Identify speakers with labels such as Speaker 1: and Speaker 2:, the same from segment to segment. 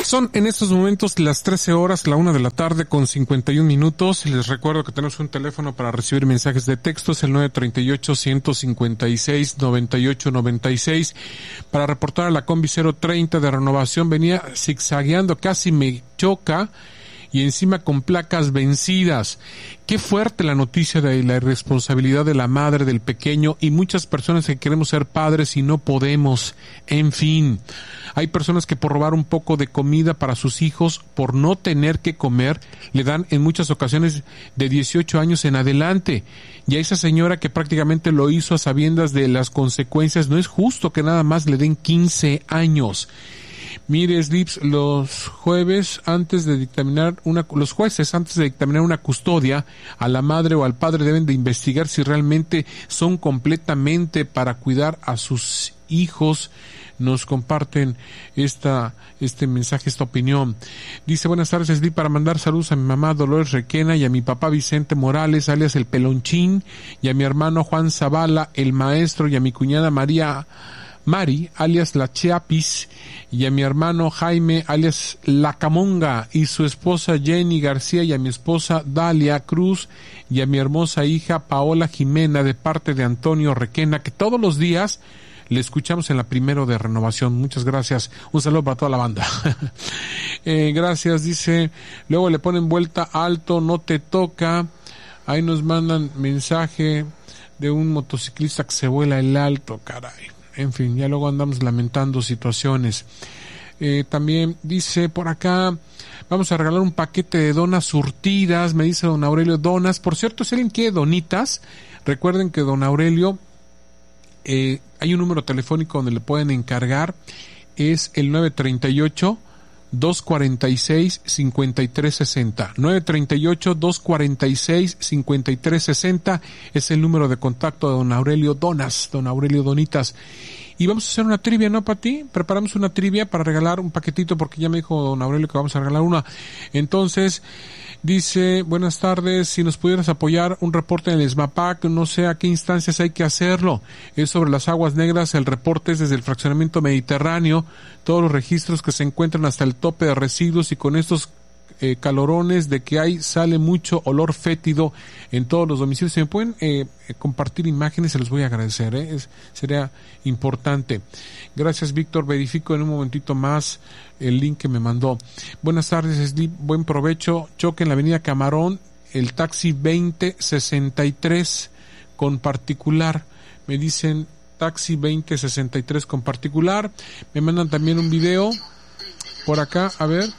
Speaker 1: Son en estos momentos las 13 horas, la 1 de la tarde con 51 minutos. Les recuerdo que tenemos un teléfono para recibir mensajes de texto, es el 938-156-9896. Para reportar a la Combi 030 de Renovación, venía zigzagueando, casi me choca, y encima con placas vencidas. Qué fuerte la noticia de la irresponsabilidad de la madre del pequeño y muchas personas que queremos ser padres y no podemos. En fin, hay personas que por robar un poco de comida para sus hijos, por no tener que comer, le dan en muchas ocasiones de 18 años en adelante. Y a esa señora que prácticamente lo hizo a sabiendas de las consecuencias, no es justo que nada más le den 15 años. Mire, Slips, los jueces antes de dictaminar una custodia a la madre o al padre deben de investigar si realmente son completamente para cuidar a sus hijos. Nos comparten este mensaje, esta opinión. Dice: buenas tardes, Slips, para mandar saludos a mi mamá Dolores Requena y a mi papá Vicente Morales, alias el Pelonchín, y a mi hermano Juan Zavala, el maestro, y a mi cuñada Mari, alias la Chiapis, y a mi hermano Jaime, alias la Camonga, y su esposa Jenny García, y a mi esposa Dalia Cruz, y a mi hermosa hija Paola Jimena, de parte de Antonio Requena, que todos los días le escuchamos en la primero de Renovación. Muchas gracias. Un saludo para toda la banda. Gracias, dice. Luego le ponen vuelta alto, no te toca. Ahí nos mandan mensaje de un motociclista que se vuela el alto, caray. En fin, ya luego andamos lamentando situaciones. También dice por acá: vamos a regalar un paquete de donas surtidas, me dice don Aurelio. Donas, por cierto, si alguien quiere donitas, recuerden que don Aurelio, hay un número telefónico donde le pueden encargar, es el 938-246-5360. 938-246-5360 es el número de contacto de don Aurelio Donas, don Aurelio Donitas. Y vamos a hacer una trivia, ¿no, Pati? Preparamos una trivia para regalar un paquetito, porque ya me dijo don Aurelio que vamos a regalar una. Entonces, dice: buenas tardes, si nos pudieras apoyar un reporte en el SMAPAC, no sé a qué instancias hay que hacerlo. Es sobre las aguas negras, el reporte es desde el fraccionamiento Mediterráneo, todos los registros que se encuentran hasta el tope de residuos, y con estos calorones de que hay, sale mucho olor fétido en todos los domicilios. Si me pueden compartir imágenes, se los voy a agradecer, sería importante. Gracias, Víctor. Verifico en un momentito más el link que me mandó. Buenas tardes, Slip, buen provecho. Choque en la avenida Camarón, el taxi 2063 con particular. Me dicen taxi 2063 con particular. Me mandan también un video por acá, a ver.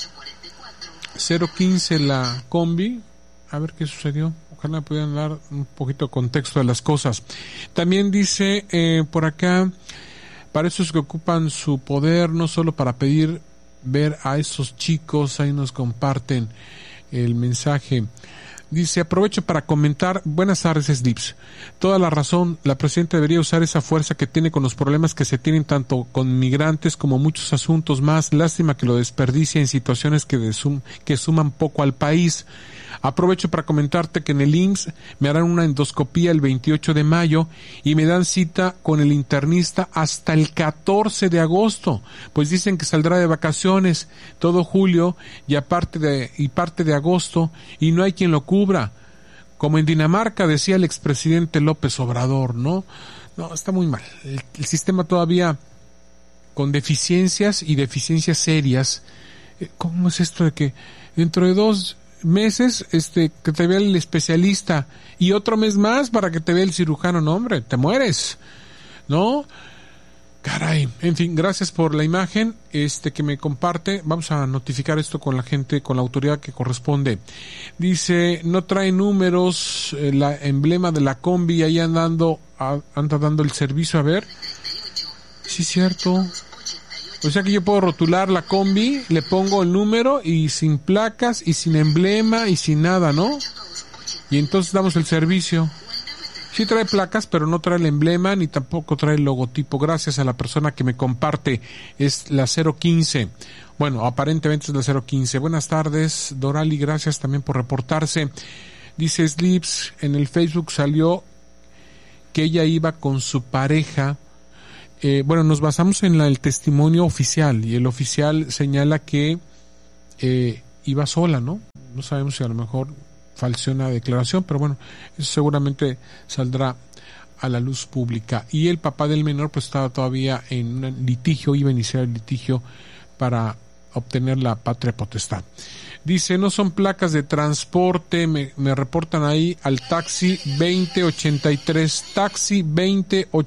Speaker 1: 015 la combi, a ver qué sucedió. Ojalá pudieran dar un poquito de contexto de las cosas. También dice por acá: para esos que ocupan su poder, no solo para pedir ver a esos chicos, ahí nos comparten el mensaje. Dice: aprovecho para comentar. Buenas tardes, Slips. Toda la razón, la presidenta debería usar esa fuerza que tiene con los problemas que se tienen tanto con migrantes como muchos asuntos más. Lástima que lo desperdicia en situaciones que suman poco al país. Aprovecho para comentarte que en el IMSS me harán una endoscopía el 28 de mayo y me dan cita con el internista hasta el 14 de agosto, pues dicen que saldrá de vacaciones todo julio y parte de agosto, y no hay quien lo cubra, como en Dinamarca, decía el expresidente López Obrador, ¿no? No, está muy mal. El sistema todavía con deficiencias y deficiencias serias. ¿Cómo es esto de que dentro de 2 meses que te vea el especialista y otro mes más para que te vea el cirujano? No, hombre, te mueres, ¿no? Caray. En fin, gracias por la imagen que me comparte. Vamos a notificar esto con la gente, con la autoridad que corresponde. Dice: no trae números, la emblema de la combi, ahí anda dando el servicio. A ver, sí, cierto. O sea que yo puedo rotular la combi, le pongo el número y sin placas y sin emblema y sin nada, ¿no? Y entonces damos el servicio. Sí trae placas, pero no trae el emblema ni tampoco trae el logotipo. Gracias a la persona que me comparte. Es la 015. Bueno, aparentemente es la 015. Buenas tardes, Dorali. Gracias también por reportarse. Dice Slips, en el Facebook salió que ella iba con su pareja nos basamos en el testimonio oficial, y el oficial señala que iba sola, ¿no? No sabemos si a lo mejor falseó una declaración, pero bueno, eso seguramente saldrá a la luz pública. Y el papá del menor pues estaba todavía en un litigio, iba a iniciar el litigio para obtener la patria potestad. Dice, no son placas de transporte, me reportan ahí al taxi 2083, taxi 2083.